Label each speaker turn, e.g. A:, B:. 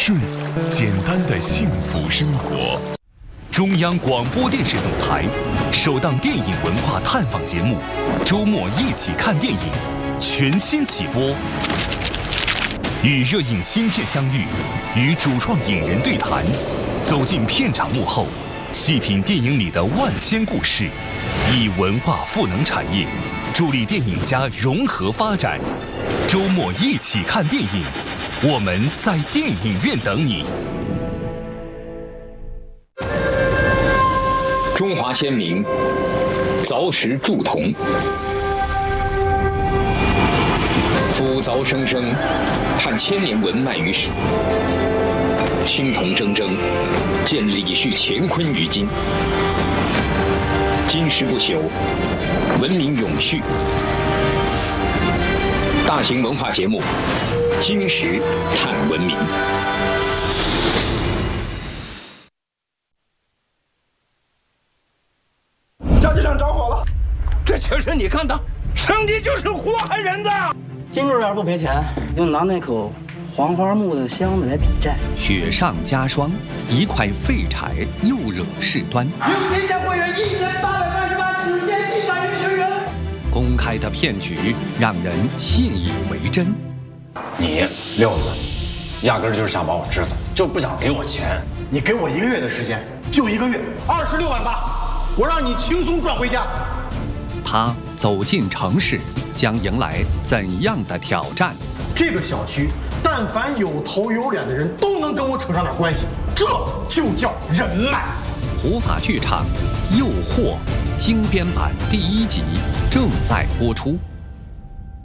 A: 顺，简单的幸福生活。中央广播电视总台首档电影文化探访节目《周末一起看电影》全新起播，与热映新片相遇，与主创影人对谈，走进片场幕后，细品电影里的万千故事，以文化赋能产业，助力电影家融合发展。周末一起看电影，我们在电影院等你。
B: 中华先民凿石铸铜，斧凿生生，盼千年文脉于史。青铜铮铮，见李旭乾坤于今。金石不朽，文明永续。大型文化节目《金石探文明》。
C: 小机场着火了，这全是你干的！上帝就是祸害人的。
D: 金主要是不赔钱，就拿那口黄花木的箱子来抵债。
E: 雪上加霜，一块废柴又惹事端。
F: 有天下会员1888万，只限100人全员。
E: 公开的骗局让人信以为真。
G: 你六子，压根就是想把我治死，就不想给我钱。
C: 你给我1个月的时间，就1个月，26万8，我让你轻松赚回家。
E: 他走进城市，将迎来怎样的挑战？
C: 这个小区，但凡有头有脸的人都能跟我扯上点关系，这就叫人脉。
E: 胡法剧场《诱惑》精编版第1集正在播出。